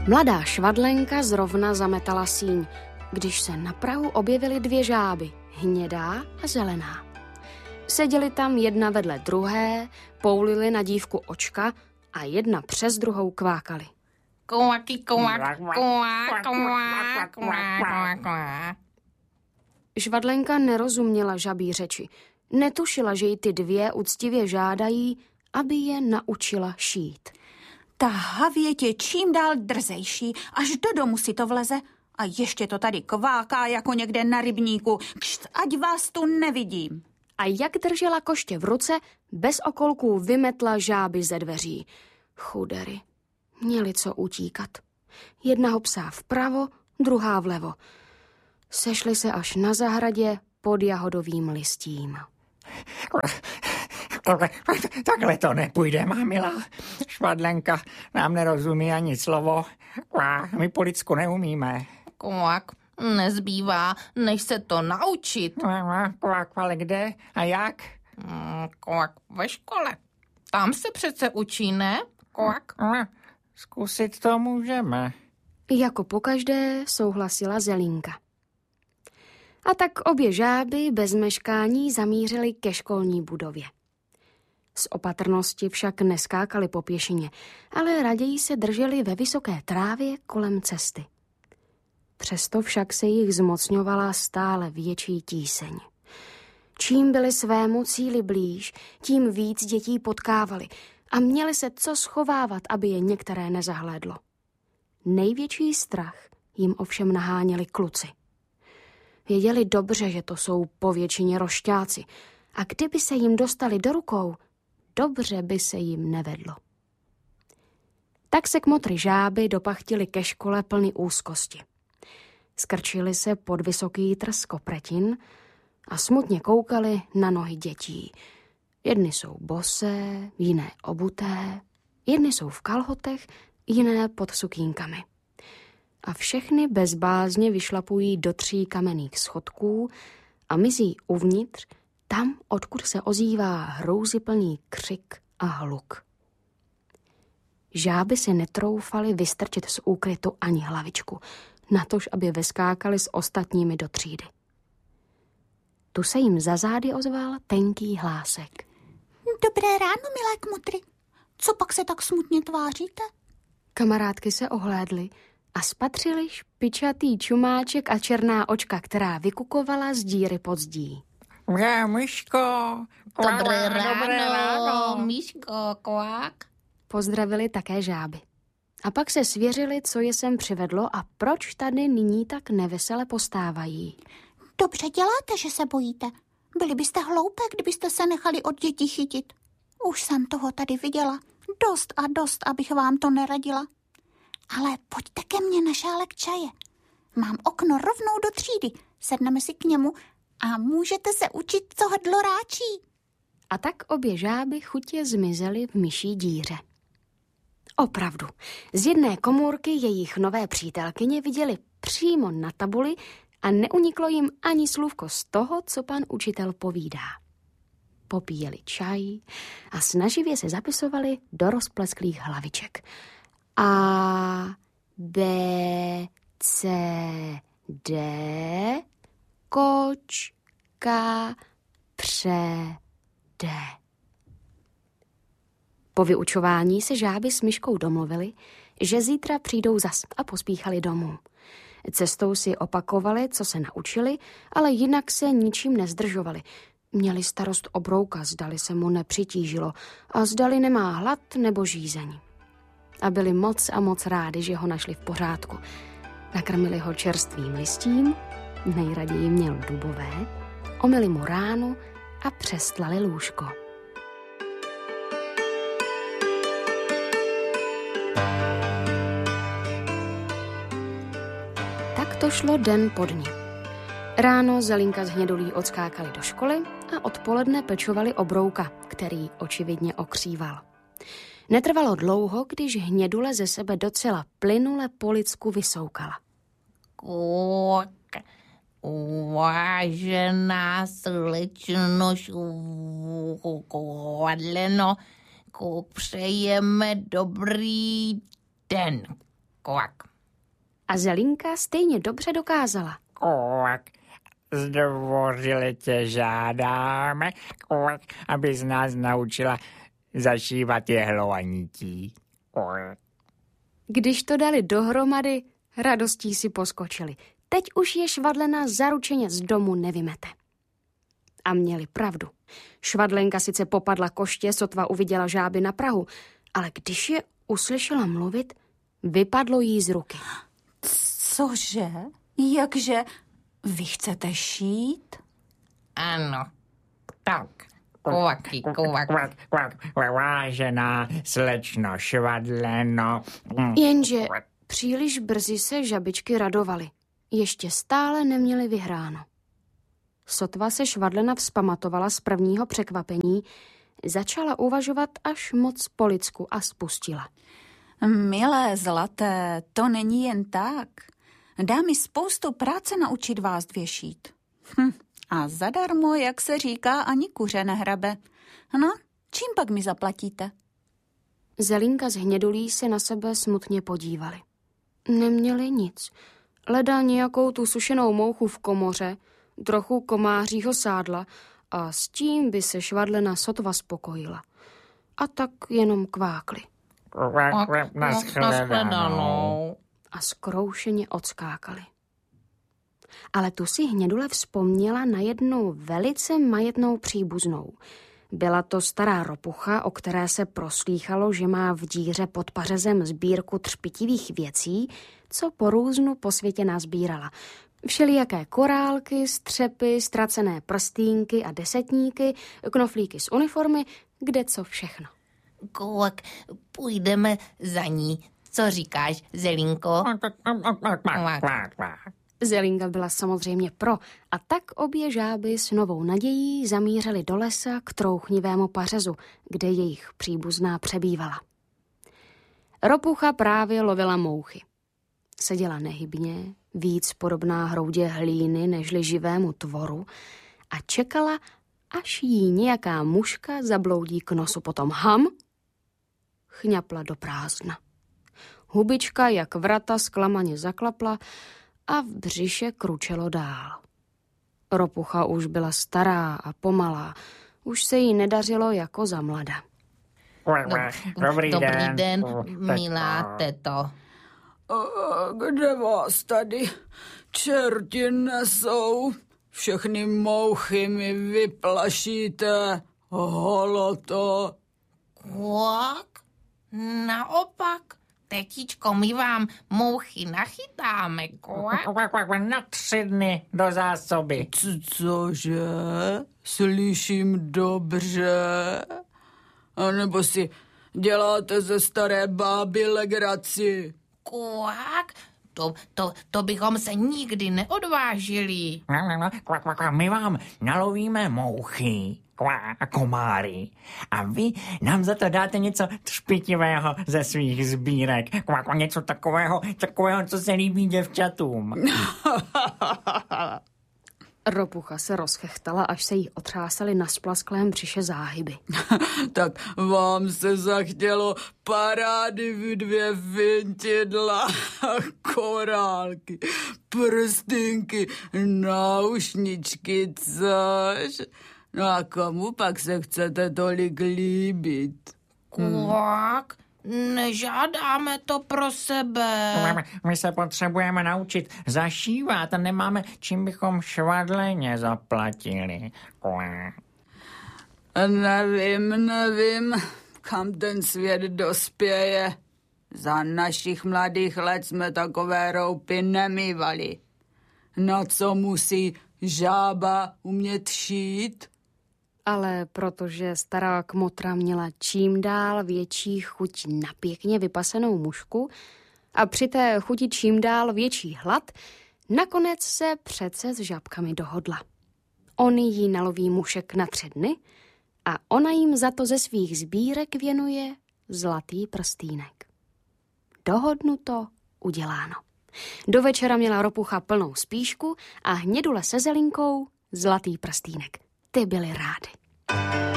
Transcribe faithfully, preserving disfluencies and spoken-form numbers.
Mladá švadlenka zrovna zametala síň, když se na prahu objevily dvě žáby, hnědá a zelená. Seděli tam jedna vedle druhé, poulili na dívku očka a jedna přes druhou kvákali. Kvaky, kvak, kvak, kvak, kvak, kvak. Švadlenka nerozuměla žabí řeči. Netušila, že jí ty dvě úctivě žádají, aby je naučila šít. Ta havěť je čím dál drzejší, až do domu si to vleze. A ještě to tady kváká jako někde na rybníku. Kšt, ať vás tu nevidím. A jak držela koště v ruce, bez okolků vymetla žáby ze dveří. Chudery, měli co utíkat. Jedna ho psá vpravo, druhá vlevo. Sešli se až na zahradě pod jahodovým listím. Takhle to nepůjde, má milá. Švadlenka nám nerozumí ani slovo. My po lidsku neumíme. Kvak, nezbývá, než se to naučit. Kvak, ale kde a jak? Kvak, ve škole. Tam se přece učí, ne? Kvak. Zkusit to můžeme. Jako pokaždé souhlasila Zelínka. A tak obě žáby bez meškání zamířily ke školní budově. Z opatrnosti však neskákali po pěšině, ale raději se drželi ve vysoké trávě kolem cesty. Přesto však se jich zmocňovala stále větší tíseň. Čím byli svému cíli blíž, tím víc dětí potkávali a měli se co schovávat, aby je některé nezahlédlo. Největší strach jim ovšem naháněli kluci. Věděli dobře, že to jsou povětšině rošťáci a kdyby se jim dostali do rukou, dobře by se jim nevedlo. Tak se kmotry žáby dopachtili ke škole plný úzkosti. Skrčili se pod vysoký trs kopretin a smutně koukali na nohy dětí. Jedny jsou bosé, jiné obuté, jedny jsou v kalhotech, jiné pod sukýnkami. A všechny bezbázně vyšlapují do tří kamenných schodků a mizí uvnitř, tam, odkud se ozývá hrouziplný křik a hluk. Žáby si netroufaly vystrčit z úkrytu ani hlavičku, natož aby veskákali s ostatními do třídy. Tu se jim za zády ozval tenký hlásek. Dobré ráno, milé kmotry. Co pak se tak smutně tváříte? Kamarádky se ohlédly a spatřili špičatý čumáček a černá očka, která vykukovala z díry pod zdí. Já, myško. Dobré ráno, Dobré ráno. Míško, kvak. Pozdravili také žáby. A pak se svěřili, co je sem přivedlo a proč tady nyní tak nevesele postávají. Dobře děláte, že se bojíte. Byli byste hloupé, kdybyste se nechali od dětí chytit. Už jsem toho tady viděla. Dost a dost, abych vám to neradila. Ale pojďte ke mně na šálek čaje. Mám okno rovnou do třídy. Sedneme si k němu a můžete se učit, co hrdlo ráčí. A tak obě žáby chutě zmizely v myší díře. Opravdu, z jedné komůrky jejich nové přítelkyně viděli přímo na tabuli a neuniklo jim ani slůvko z toho, co pan učitel povídá. Popíjeli čaj a snaživě se zapisovali do rozplesklých hlaviček. A, B, C, D, kočka, pře, D. Po vyučování se žáby s myškou domluvili, že zítra přijdou zas a pospíchali domů. Cestou si opakovali, co se naučili, ale jinak se ničím nezdržovali. Měli starost o brouka, zdali se mu nepřitížilo a zdali nemá hlad nebo žízeň. A byli moc a moc rádi, že ho našli v pořádku. Nakrmili ho čerstvým listím, nejraději měl dubové, omyli mu ránu a přestlali lůžko. Tak to šlo den po dni. Ráno Zelinka s Hnědulí odskákali do školy a odpoledne pečovali o brouka, který očividně okříval. Netrvalo dlouho, když Hnědule ze sebe docela plynule po lidsku vysoukala. Kvak, vážená slečno Švadleno, přejeme dobrý den. kvak. A Zelinka stejně dobře dokázala. Kvak. Zdvořile žádáme, kvak, abys nás naučila zašívat jehlo a nití. Kvak. Když to dali dohromady, radostí si poskočili. Teď už je Švadlena zaručeně z domu nevymete. A měli pravdu. Švadlenka sice popadla koště, sotva uviděla žáby na prahu, ale když je uslyšela mluvit, vypadlo jí z ruky. Cože? Jakže? Vy chcete šít? Ano, tak, kvaky, kvak. Kvak, kvak, vážená slečno Švadleno. Jenže příliš brzy se žabičky radovaly. Ještě stále neměly vyhráno. Sotva se Švadlena vzpamatovala z prvního překvapení, začala uvažovat až moc po lidsku a spustila. Milé zlaté, to není jen tak. Dá mi spoustu práce naučit vás dvě šít. Hm, a zadarmo, jak se říká, ani kuře nehrabe. No, čím pak mi zaplatíte? Zelinka s Hnědulí se na sebe smutně podívali. Neměli nic. Leda nějakou tu sušenou mouchu v komoře, trochu komářího sádla a s tím by se Švadlena sotva spokojila. A tak jenom kvákli. Kvak, kvak, nashledanou. A zkroušeně odskákali. Ale tu si Hnědule vzpomněla na jednu velice majetnou příbuznou. Byla to stará ropucha, o které se proslýchalo, že má v díře pod pařezem sbírku třpitivých věcí, co po různu po světě nazbírala. Všelijaké korálky, střepy, ztracené prstýnky a desetníky, knoflíky z uniformy, kde co všechno. Kvak, půjdeme za ní. Co říkáš, Zelinko? Zelinka byla samozřejmě pro a tak obě žáby s novou nadějí zamířily do lesa k trouchnivému pařezu, kde jejich příbuzná přebývala. Ropucha právě lovila mouchy. Seděla nehybně, víc podobná hroudě hlíny nežli živému tvoru a čekala, až jí nějaká muška zabloudí k nosu, potom ham, chňapla do prázdna. Hubička jak vrata zklamaně zaklapla a v břiše kručelo dál. Ropucha už byla stará a pomalá, už se jí nedařilo jako za mlada. Dobrý, Dobrý den, den, milá teto. A kde vás tady čerti nesou? Všechny mouchy mi vyplašíte, holoto. Kvak? Naopak, tetičko, my vám mouchy nachytáme, kvak. Na tři dny do zásoby. C- cože? Slyším dobře? A nebo si děláte ze staré báby legraci? Kvak? To, to, to bychom se nikdy neodvážili. My vám nalovíme mouchy a komáry a vy nám za to dáte něco třpitivého ze svých sbírek. Něco takového, takového, co se líbí děvčatům. Ropucha se rozchechtala, až se jí otřásaly na splasklém břiše záhyby. Tak vám se zachtělo parády v dvě vintidla, korálky, prstynky, náušničky, což? No a komu pak se chcete tolik líbit? Kvak? Nežádáme to pro sebe. My se potřebujeme naučit zašívat a nemáme, čím bychom Švadleně zaplatili. Nevím, nevím, kam ten svět dospěje. Za našich mladých let jsme takové roupy nemývali. Na co musí žába umět šít? Ale protože stará kmotra měla čím dál větší chuť na pěkně vypasenou mušku a při té chuti čím dál větší hlad, nakonec se přece s žabkami dohodla. On jí naloví mušek na tři dny a ona jim za to ze svých sbírek věnuje zlatý prstýnek. Dohodnuto, uděláno. Do večera měla Ropucha plnou spíšku a Hnědule se Zelinkou zlatý prstýnek. Ty byly rády.